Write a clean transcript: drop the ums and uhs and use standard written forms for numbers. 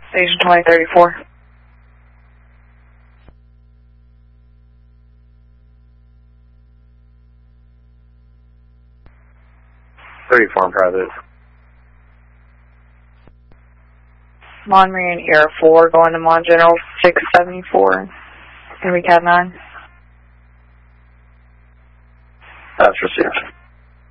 Station 2034. .34 private. Mon Marine Air 4 going to Mon General 674. Can we cab 9? That's received.